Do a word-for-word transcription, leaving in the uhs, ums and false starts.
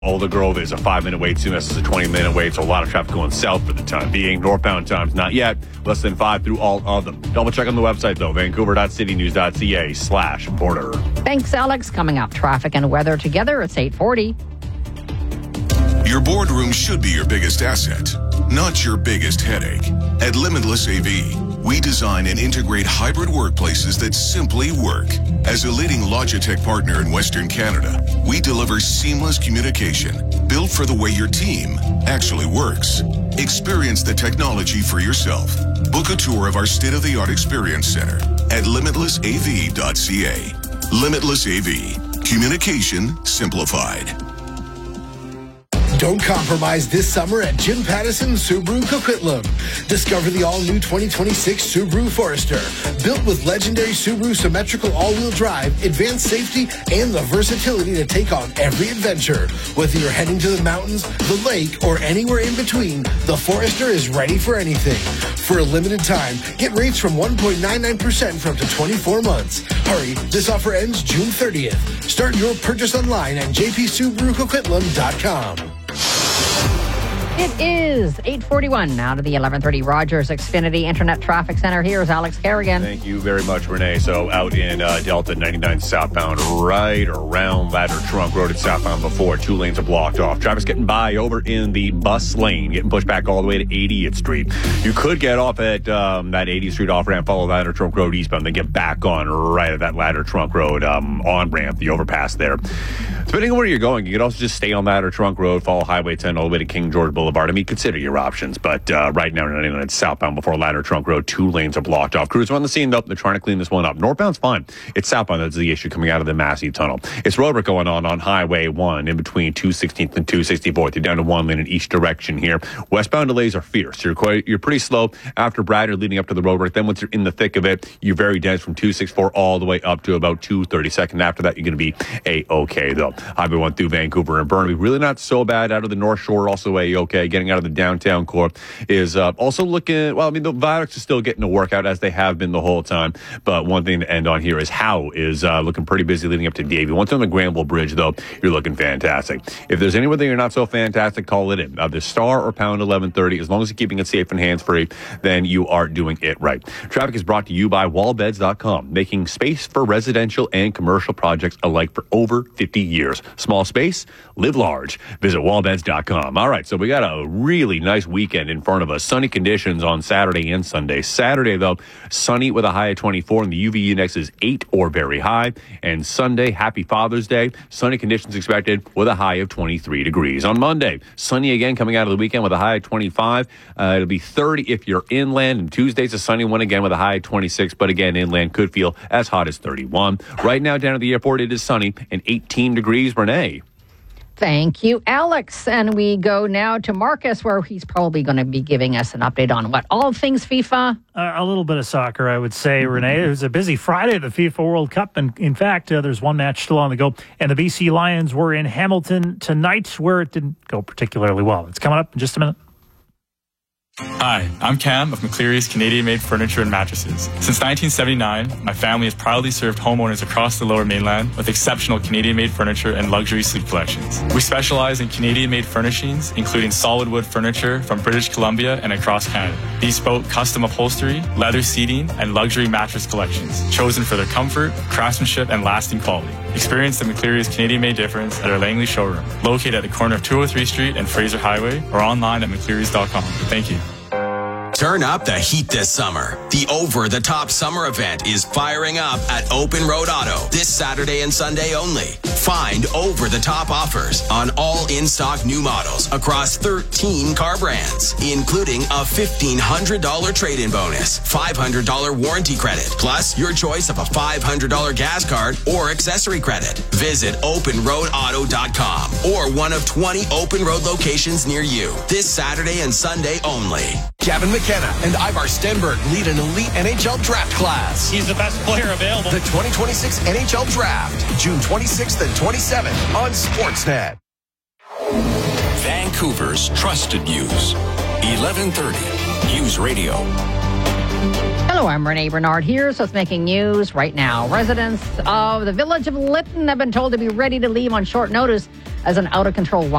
Alder Grove is a five-minute wait. Soon this is a twenty-minute wait, so a lot of traffic going south for the time being. Northbound times, not yet. Less than five through all of them. Double check on the website, though, vancouver.citynews.ca slash border. Thanks, Alex. Coming up, traffic and weather together. It's eight forty. Your boardroom should be your biggest asset, not your biggest headache. At Limitless A V, we design and integrate hybrid workplaces that simply work. As a leading Logitech partner in Western Canada, we deliver seamless communication built for the way your team actually works. Experience the technology for yourself. Book a tour of our state-of-the-art experience center at limitless a v dot c a. Limitless A V. Communication simplified. Don't compromise this summer at Jim Pattison Subaru Coquitlam. Discover the all-new twenty twenty-six Subaru Forester. Built with legendary Subaru symmetrical all-wheel drive, advanced safety, and the versatility to take on every adventure. Whether you're heading to the mountains, the lake, or anywhere in between, the Forester is ready for anything. For a limited time, get rates from one point nine nine percent for up to twenty-four months. Hurry, this offer ends June thirtieth. Start your purchase online at j p subaru coquitlam dot com. It is eight forty-one now to the eleven thirty Rogers Xfinity Internet Traffic Center. Here's Alex Kerrigan. Thank you very much, Renee. So out in uh, Delta ninety-nine southbound, right around Ladder Trunk Road at southbound before. Two lanes are blocked off. Traffic's getting by over in the bus lane, getting pushed back all the way to eightieth Street. You could get off at um, that eightieth Street off-ramp, follow Ladder Trunk Road eastbound, then get back on right at that Ladder Trunk Road um, on-ramp, the overpass there. Depending on where you're going, you could also just stay on Ladder Trunk Road, follow Highway ten all the way to King George Boulevard. I mean, consider your options. But uh, right now, it's southbound before Ladder Trunk Road. Two lanes are blocked off. Crews are on the scene, though. They're trying to clean this one up. Northbound's fine. It's southbound that's the issue coming out of the Massey Tunnel. It's road work going on on Highway one in between two sixteenth and two sixty-fourth. You're down to one lane in each direction here. Westbound delays are fierce. You're quite, you're pretty slow after Bradford leading up to the road work. Then once you're in the thick of it, you're very dense from two sixty-four all the way up to about two thirty-second. After that, you're going to be A-okay, though. Highway one through Vancouver and Burnaby, really not so bad. Out of the North Shore, also A-okay. Getting out of the downtown core is uh, also looking, well, I mean, the viaducts are still getting a workout as they have been the whole time. But one thing to end on here is Howe is uh, looking pretty busy leading up to Davie. Once on the Granville Bridge, though, you're looking fantastic. If there's anywhere that you're not so fantastic, call it in. Uh, the Star or Pound eleven thirty, as long as you're keeping it safe and hands-free, then you are doing it right. Traffic is brought to you by wallbeds dot com, making space for residential and commercial projects alike for over fifty years. Small space, live large. Visit wallbeds dot com. All right, so we got a really nice weekend in front of us. Sunny conditions on Saturday and Sunday. Saturday, though, sunny with a high of twenty-four, and the U V index is eight or very high. And Sunday, happy Father's Day. Sunny conditions expected with a high of twenty-three degrees. On Monday, sunny again coming out of the weekend with a high of twenty-five. Uh, it'll be thirty if you're inland. And Tuesday's a sunny one again with a high of twenty-six. But again, inland could feel as hot as thirty-one. Right now, down at the airport, it is sunny and eighteen degrees. Renee. Thank you, Alex. And we go now to Marcus, where he's probably going to be giving us an update on what? All things FIFA? Uh, a little bit of soccer, I would say, mm-hmm. Renee. It was a busy Friday at the FIFA World Cup. And in fact, uh, there's one match still on the go. And the B C Lions were in Hamilton tonight, where it didn't go particularly well. It's coming up in just a minute. Hi, I'm Cam of McCleary's Canadian-made furniture and mattresses. Since nineteen seventy-nine, my family has proudly served homeowners across the Lower Mainland with exceptional Canadian-made furniture and luxury sleep collections. We specialize in Canadian-made furnishings, including solid wood furniture from British Columbia and across Canada, bespoke custom upholstery, leather seating, and luxury mattress collections, chosen for their comfort, craftsmanship, and lasting quality. Experience the McCleary's Canadian-made difference at our Langley showroom, located at the corner of two oh three Street and Fraser Highway, or online at mcclearys dot com. Thank you. Turn up the heat this summer. The over-the-top summer event is firing up at Open Road Auto this Saturday and Sunday only. Find over-the-top offers on all in-stock new models across thirteen car brands, including a fifteen hundred dollars trade-in bonus, five hundred dollars warranty credit, plus your choice of a five hundred dollars gas card or accessory credit. Visit open road auto dot com or one of twenty Open Road locations near you this Saturday and Sunday only. Gavin McKenna and Ivar Stenberg lead an elite N H L draft class. He's the best player available. The twenty twenty-six N H L Draft, June twenty-sixth and twenty-seventh on Sportsnet. Vancouver's trusted news. eleven thirty News Radio. Hello, Hello, I'm Renee Bernard. Here's what's making news right now. Residents of the village of Lytton have been told to be ready to leave on short notice as an out-of-control